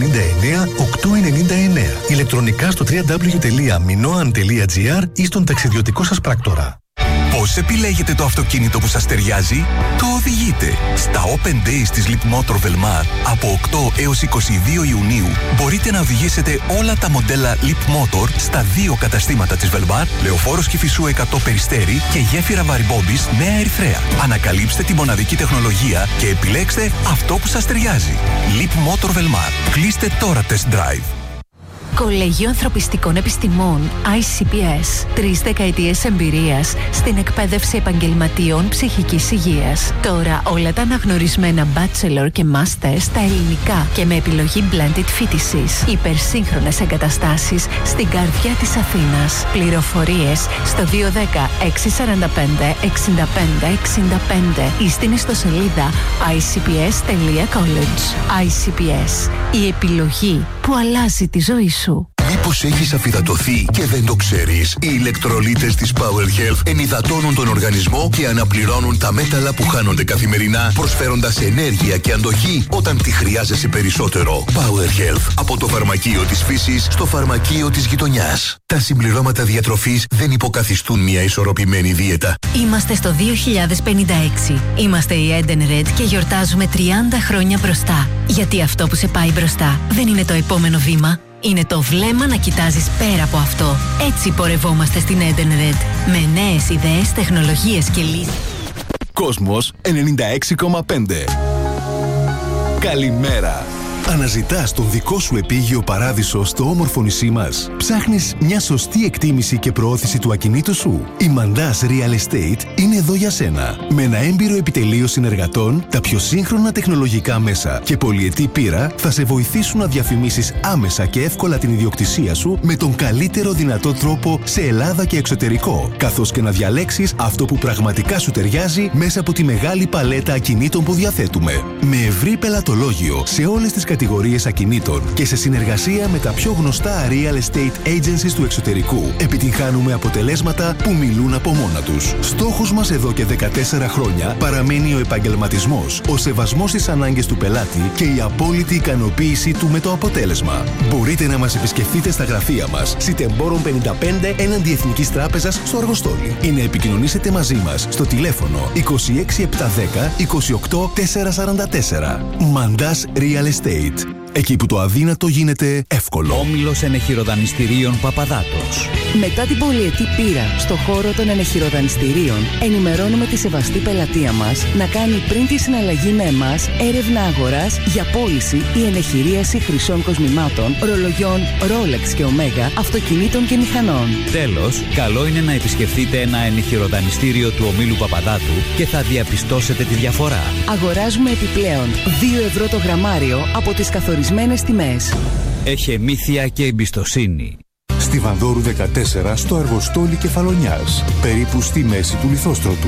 899. Ηλεκτρονικά στο www.minoan.gr ή στον ταξιδιωτικό σας πράκτορα. Πώς επιλέγετε το αυτοκίνητο που σας ταιριάζει? Το οδηγείτε. Στα Open Days της Leapmotor Velmar από 8 έως 22 Ιουνίου μπορείτε να οδηγήσετε όλα τα μοντέλα Leapmotor στα 2 καταστήματα της Velmar, Λεωφόρος Κηφισού 100 Περιστέρι και γέφυρα Βαρυμπόμπης Νέα Ερυθρέα. Ανακαλύψτε τη μοναδική τεχνολογία και επιλέξτε αυτό που σας ταιριάζει. Leapmotor Velmar. Κλείστε τώρα test drive. Κολέγιο Ανθρωπιστικών Επιστημών ICPS. 3 δεκαετίες εμπειρίας στην εκπαίδευση επαγγελματίων ψυχικής υγείας. Τώρα όλα τα αναγνωρισμένα bachelor και master στα ελληνικά και με επιλογή blended φοιτησης. Υπερσύγχρονες εγκαταστάσεις στην καρδιά της Αθήνας. Πληροφορίες στο 210 645 65 65 ή στην ιστοσελίδα icps.college. ICPS. Η επιλογή που αλλάζει τη ζωή σου. Μήπως έχεις αφυδατωθεί και δεν το ξέρεις? Οι ηλεκτρολίτες της Power Health ενυδατώνουν τον οργανισμό και αναπληρώνουν τα μέταλλα που χάνονται καθημερινά, προσφέροντας ενέργεια και αντοχή όταν τη χρειάζεσαι περισσότερο. Power Health. Από το φαρμακείο της φύσης στο φαρμακείο της γειτονιάς. Τα συμπληρώματα διατροφής δεν υποκαθιστούν μια ισορροπημένη δίαιτα. Είμαστε στο 2056. Είμαστε η Eden Red και γιορτάζουμε 30 χρόνια μπροστά. Γιατί αυτό που σε πάει μπροστά δεν είναι το επόμενο βήμα. Είναι το βλέμμα να κοιτάζεις πέρα από αυτό. Έτσι πορευόμαστε στην Eden Red. Με νέες ιδέες, τεχνολογίες και λύσεις. Κόσμος 96,5. Καλημέρα. Αναζητάς τον δικό σου επίγειο παράδεισο στο όμορφο νησί μας? Ψάχνεις μια σωστή εκτίμηση και προώθηση του ακινήτου σου? Η Mandas Real Estate είναι εδώ για σένα. Με ένα έμπειρο επιτελείο συνεργατών, τα πιο σύγχρονα τεχνολογικά μέσα και πολυετή πείρα θα σε βοηθήσουν να διαφημίσεις άμεσα και εύκολα την ιδιοκτησία σου με τον καλύτερο δυνατό τρόπο σε Ελλάδα και εξωτερικό, καθώς και να διαλέξεις αυτό που πραγματικά σου ταιριάζει μέσα από τη μεγάλη παλέτα ακινήτων που διαθέτουμε. Με ευρύ πελατολόγιο σε όλες τις κατηγορίες ακινήτων και σε συνεργασία με τα πιο γνωστά real estate agencies του εξωτερικού, επιτυγχάνουμε αποτελέσματα που μιλούν από μόνα τους. Στόχος μας εδώ και 14 χρόνια παραμένει ο επαγγελματισμός, ο σεβασμός στις ανάγκες του πελάτη και η απόλυτη ικανοποίησή του με το αποτέλεσμα. Μπορείτε να μας επισκεφτείτε στα γραφεία μας, Σιτεμπόρων 55 έναντι Εθνικής Τράπεζας στο Αργοστόλι, ή να επικοινωνήσετε μαζί μας στο τηλέφωνο 26710 28 444. Mandas Real Estate. Εκεί που το αδύνατο γίνεται εύκολο. Όμιλος Ενεχειροδανιστηρίων Παπαδάτος. Μετά την πολυετή πείρα στο χώρο των ενεχειροδανιστηρίων, ενημερώνουμε τη σεβαστή πελατεία μας να κάνει πριν τη συναλλαγή με εμάς έρευνα αγοράς για πώληση ή ενεχειρίαση χρυσών κοσμημάτων, ρολογιών Rolex και Omega, αυτοκινήτων και μηχανών. Τέλος, καλό είναι να επισκεφτείτε ένα ενεχειροδανιστήριο του ομίλου Παπαδάτου και θα διαπιστώσετε τη διαφορά. Αγοράζουμε επιπλέον 2 ευρώ το γραμμάριο από τις καθορισμένες τιμές. Εχεμήθεια και εμπιστοσύνη. Στη Βανδόρου 14 στο Αργοστόλι Κεφαλονιάς, περίπου στη μέση του Λιθόστρωτου.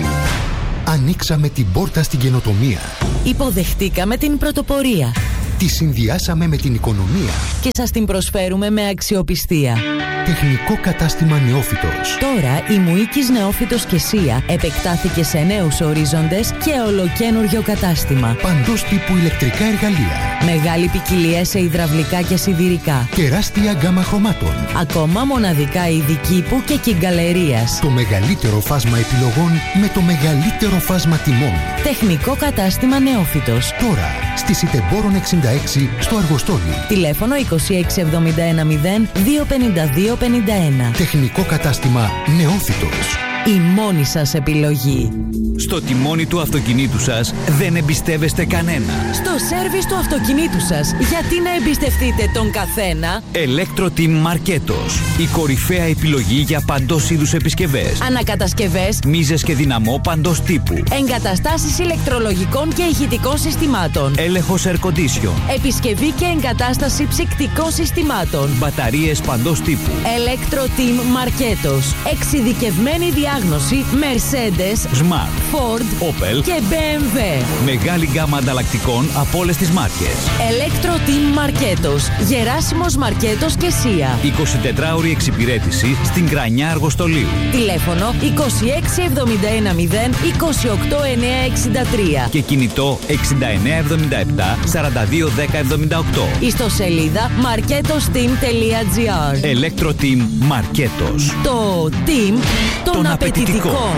Ανοίξαμε την πόρτα στην καινοτομία. Υποδεχτήκαμε την πρωτοπορία. Τη συνδυάσαμε με την οικονομία. Και σας την προσφέρουμε με αξιοπιστία. Τεχνικό κατάστημα Νεόφυτος. Τώρα η Μουίκης Νεόφυτος και Σία επεκτάθηκε σε νέους ορίζοντες και ολοκένουργιο κατάστημα. Παντός τύπου ηλεκτρικά εργαλεία. Μεγάλη ποικιλία σε υδραυλικά και σιδηρικά. Τεράστια γκάμα χρωμάτων. Ακόμα μοναδικά είδη κήπου και κυγκαλερίας. Το μεγαλύτερο φάσμα επιλογών με το μεγαλύτερο φάσμα τιμών. Τεχνικό κατάστημα Νεόφυτος. Τώρα στη Σιτεμπόρων 66 στο Αργοστόλι. Τηλέφωνο 2671 0 252 51. Τεχνικό κατάστημα Νεόφυτος. Η μόνη σας επιλογή. Στο τιμόνι του αυτοκινήτου σας δεν εμπιστεύεστε κανένα. Στο σέρβις του αυτοκινήτου σας, γιατί να εμπιστευτείτε τον καθένα? Electro-Team Marketos. Η κορυφαία επιλογή για παντός είδους επισκευές. Ανακατασκευές, μίζες και δυναμό παντός τύπου. Εγκαταστάσεις ηλεκτρολογικών και ηχητικών συστημάτων. Έλεγχος air condition. Επισκευή και εγκατάσταση ψυκτικών συστημάτων. Μπαταρίες παντός τύπου. Electro-Team Marketos. Εξειδικευμένη διάθεση διάγνωση Mercedes, Smart, Ford, Opel και BMW. Μεγάλη γκάμα ανταλλακτικών από όλες τις μάρκες. Electro Team Μαρκέτος, Γεράσιμος Μαρκέτος και ΣΥΑ. 24ωρη εξυπηρέτηση στην Κρανιά Αργοστολίου. Τηλέφωνο 26710 28963 Και κινητό 6977 421078. Ιστοσελίδα marketosteam.gr. Electro Team Μαρκέτος. Το team των απαιτητικών.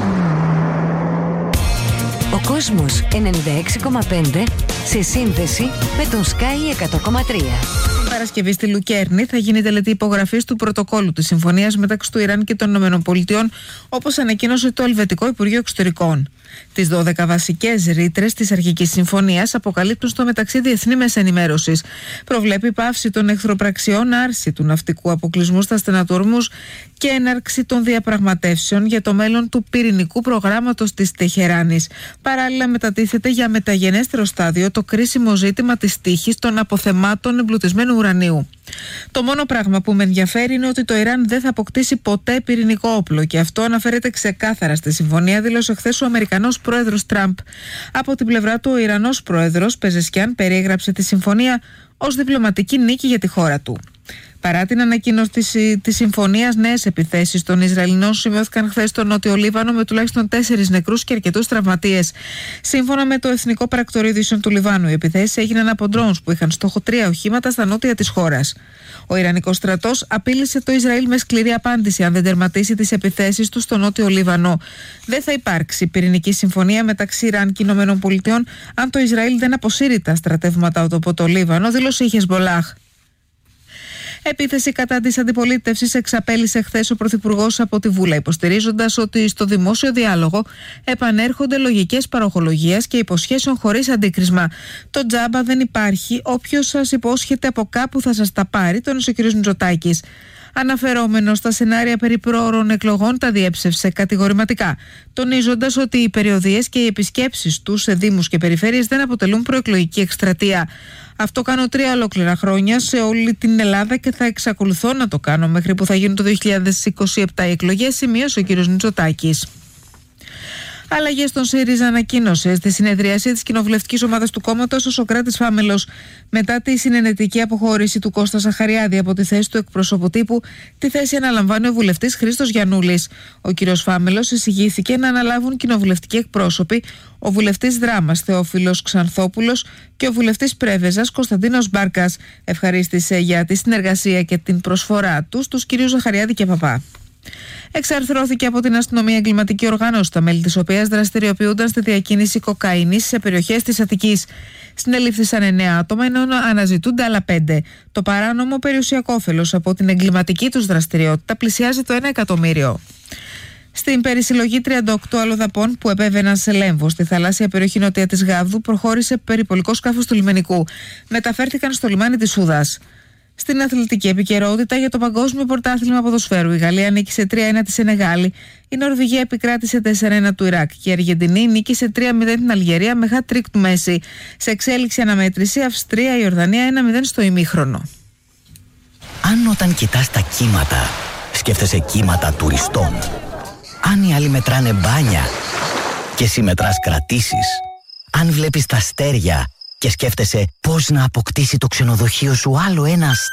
Ο κόσμος 96,5 σε σύνδεση με τον Sky 100,3. Παρασκευή στη Λουκέρνη θα γίνει τελετή υπογραφής του πρωτοκόλλου της συμφωνίας μεταξύ του Ιράν και των ΗΠΑ, όπως ανακοίνωσε το Ελβετικό Υπουργείο Εξωτερικών. Τις 12 βασικές ρήτρες της αρχικής συμφωνίας αποκαλύπτουν στο μεταξύ διεθνή μέσα ενημέρωσης. Προβλέπει πάυση των εχθροπραξιών, άρση του ναυτικού αποκλεισμού στα στενά του Ορμούζ και έναρξη των διαπραγματεύσεων για το μέλλον του πυρηνικού προγράμματος της Τεχεράνης. Παράλληλα, μετατίθεται για μεταγενέστερο στάδιο το κρίσιμο ζήτημα της τύχης των αποθεμάτων εμπλουτισμένου ουρανίου. Το μόνο πράγμα που με ενδιαφέρει είναι ότι το Ιράν δεν θα αποκτήσει ποτέ πυρηνικό όπλο και αυτό αναφέρεται ξεκάθαρα στη συμφωνία, δήλωσε χθες ο Αμερικανός πρόεδρος Τραμπ. Από την πλευρά του, ο Ιρανός πρόεδρος Πεζεσκιάν περιέγραψε τη συμφωνία ως διπλωματική νίκη για τη χώρα του. Παρά την ανακοίνωση της συμφωνίας, νέες επιθέσεις των Ισραηλινών σημειώθηκαν χθες στο Νότιο Λίβανο με τουλάχιστον 4 νεκρούς και αρκετούς τραυματίες. Σύμφωνα με το Εθνικό Πρακτορείο Ειδήσεων του Λιβάνου, οι επιθέσεις έγιναν από ντρόουνς που είχαν στόχο 3 οχήματα στα νότια της χώρας. Ο Ιρανικός στρατός απείλησε το Ισραήλ με σκληρή απάντηση αν δεν τερματίσει τις επιθέσεις του στο Νότιο Λίβανο. Δεν θα υπάρξει πυρηνική συμφωνία μεταξύ Ιράν και ΗΠΑ αν το Ισραήλ δεν αποσύρει τα στρατεύματα από το Λίβανο, δήλωσε η Χεσμπολάχ. Επίθεση κατά της αντιπολίτευσης εξαπέλυσε χθες ο Πρωθυπουργός από τη Βούλα, υποστηρίζοντας ότι στο δημόσιο διάλογο επανέρχονται λογικές παροχολογίας και υποσχέσεων χωρίς αντίκρισμα. Το τζάμπα δεν υπάρχει, όποιος σας υπόσχεται από κάπου θα σας τα πάρει, τόνισε ο κ. Μητσοτάκης. Αναφερόμενος στα σενάρια περί πρόωρων εκλογών, τα διέψευσε κατηγορηματικά, τονίζοντας ότι οι περιοδίες και οι επισκέψεις του σε δήμους και περιφέρειες δεν αποτελούν προεκλογική εκστρατεία. Αυτό κάνω 3 ολόκληρα χρόνια σε όλη την Ελλάδα και θα εξακολουθώ να το κάνω μέχρι που θα γίνουν το 2027 οι εκλογές, σημείωσε ο κ. Μητσοτάκης. Αλλαγές στον ΣΥΡΙΖΑ ανακοίνωσε στη συνεδρίαση της κοινοβουλευτικής ομάδας του κόμματος ο Σωκράτης Φάμελος. Μετά τη συνενετική αποχώρηση του Κώστα Σαχαριάδη από τη θέση του εκπροσώπου τύπου, τη θέση αναλαμβάνει ο βουλευτής Χρήστος Γιαννούλης. Ο κ. Φάμελος εισηγήθηκε να αναλάβουν κοινοβουλευτικοί εκπρόσωποι, ο βουλευτής Δράμας Θεόφιλος Ξανθόπουλος και ο βουλευτής Πρέβεζας Κωνσταντίνος Μπάρκας. Ευχαρίστησε για τη συνεργασία και την προσφορά τους κ. Ζαχαριάδη και Παπά. Εξαρθρώθηκε από την αστυνομία εγκληματική οργάνωση, τα μέλη της οποίας δραστηριοποιούνταν στη διακίνηση κοκαίνης σε περιοχές της Αττικής. Συνελήφθησαν 9 άτομα, ενώ αναζητούνται άλλα 5. Το παράνομο περιουσιακό όφελος από την εγκληματική τους δραστηριότητα πλησιάζει το 1 εκατομμύριο. Στην περισυλλογή 38 αλλοδαπών που επέβαιναν σε Λέμβο, στη θαλάσσια περιοχή νότια της Γάβδου, προχώρησε περιπολικό σκάφος του λιμενικού. Μεταφέρθηκαν στο λιμάνι της Σούδας. Στην αθλητική επικαιρότητα για το Παγκόσμιο Πρωτάθλημα Ποδοσφαίρου, η Γαλλία νίκησε 3-1 τη Σενεγάλη, η Νορβηγία επικράτησε 4-1 του Ιράκ και η Αργεντινή νίκησε 3-0 την Αλγερία με hat-trick του Μέση. Σε εξέλιξη αναμέτρηση, Αυστρία-Ιορδανία 1-0 στο ημίχρονο. Αν όταν κοιτάς τα κύματα, σκέφτεσαι κύματα τουριστών. Αν οι άλλοι μετράνε μπάνια και εσύ μετράς κρατήσεις. Αν βλέπεις τα αστέρια και σκέφτεσαι πώς να αποκτήσει το ξενοδοχείο σου άλλο ένα αστέρι.